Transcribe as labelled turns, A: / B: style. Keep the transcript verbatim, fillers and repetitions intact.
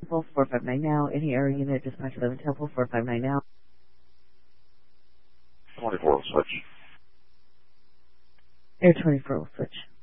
A: Temple, four five nine now. Any area unit, dispatch eleven Temple, four five nine now.
B: twenty-four will switch.
A: Air twenty-four will switch.